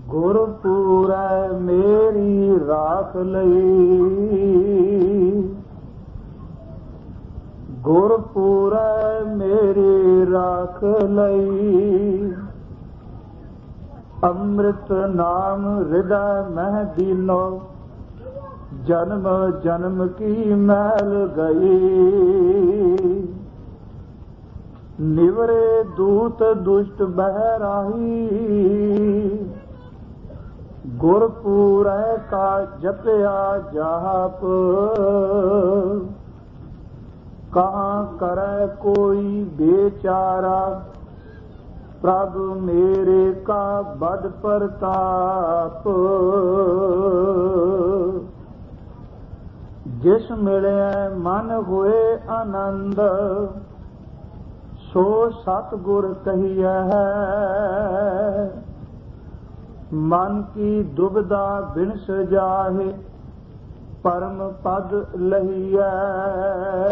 ਗੁਰਪੂਰੈ ਮੇਰੀ ਰਾਖ ਲਈ, ਗੁਰਪੂਰੈ ਮੇਰੀ ਰਾਖ ਲਈ। ਅੰਮ੍ਰਿਤ ਨਾਮ ਹਿਰਦੈ ਮਹਿ ਦੀਨੋ, ਜਨਮ ਜਨਮ ਕੀ ਮੈਲ ਗਈ। ਨਿਵਰੇ ਦੂਤ ਦੁਸ਼ਟ ਬਹਿ ਰਾਹੀ, ਗੁਰਪੂਰੈ ਕਾ ਜਪਿਆ ਜਾਪ। ਕਹਾਂ ਕਰੈ ਕੋਈ ਬੇਚਾਰਾ, ਪ੍ਰਭ ਮੇਰੇ ਕਾ ਬੜ ਪ੍ਰਤਾਪ। ਜਿਸ ਮਿਲਿਆ ਮਨ ਹੋਏ ਆਨੰਦ, ਸੋ ਸਤਿਗੁਰ ਕਹੀਐ। ਮਨ ਕੀ ਦੁਬਿਧਾ ਬਿਨਸ ਜਾਹੇ, ਪਰਮ ਪਦ ਲਹੀਐ।